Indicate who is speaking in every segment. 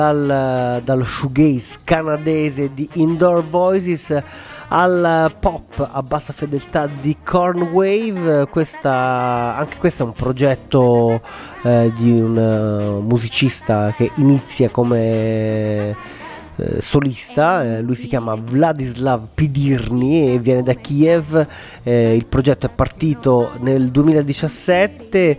Speaker 1: dallo shoegaze canadese di Indoor Voices al pop a bassa fedeltà di Cornwave. Anche questo è un progetto di un musicista che inizia come solista. Lui si chiama Vladislav Pidirny e viene da Kiev. Il progetto è partito nel 2017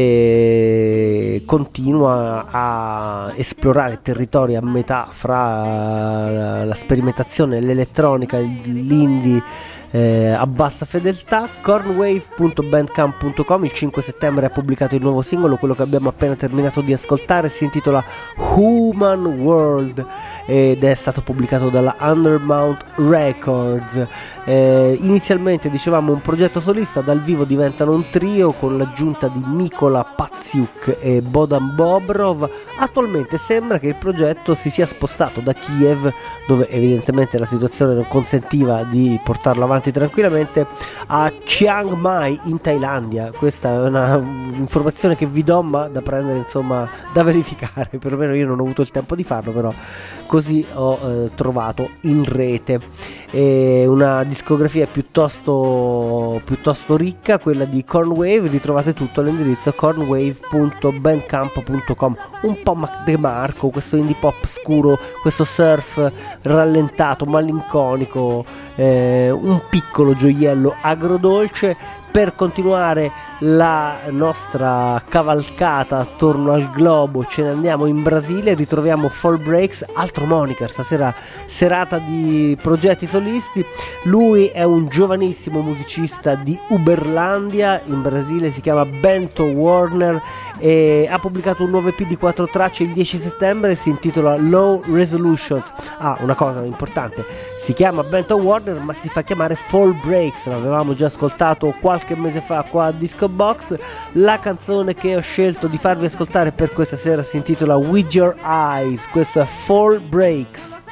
Speaker 1: e continua a esplorare territori a metà fra la sperimentazione, l'elettronica, l'indie a bassa fedeltà. Cornwave.bandcamp.com. Il 5 settembre ha pubblicato il nuovo singolo, quello che abbiamo appena terminato di ascoltare. Si intitola Human World ed è stato pubblicato dalla Undermount Records. Inizialmente dicevamo un progetto solista, dal vivo diventano un trio con l'aggiunta di Mikola Patsiuk e Bodan Bobrov. Attualmente sembra che il progetto si sia spostato da Kiev, dove evidentemente la situazione non consentiva di portarlo avanti tranquillamente, a Chiang Mai in Thailandia. Questa è una informazione che vi do, ma da prendere, insomma, da verificare. Perlomeno io non ho avuto il tempo di farlo, però così ho trovato in rete. È una discografia piuttosto ricca, quella di Cornwave. Ritrovate tutto all'indirizzo cornwave.bandcamp.com. Un po' Mac DeMarco, questo indie pop scuro, questo surf rallentato, malinconico, un piccolo gioiello agrodolce. Per continuare la nostra cavalcata attorno al globo ce ne andiamo in Brasile, ritroviamo Fall Breaks, altro moniker, stasera serata di progetti solisti. Lui è un giovanissimo musicista di Uberlandia in Brasile, si chiama Bento Warner e ha pubblicato un nuovo EP di 4 tracce il 10 settembre, si intitola Low Resolutions. Una cosa importante, si chiama Bento Warner ma si fa chiamare Fall Breaks. L'avevamo già ascoltato qualche mese fa qua a Disco Box. La canzone che ho scelto di farvi ascoltare per questa sera si intitola With Your Eyes. Questo è Fall Breaks.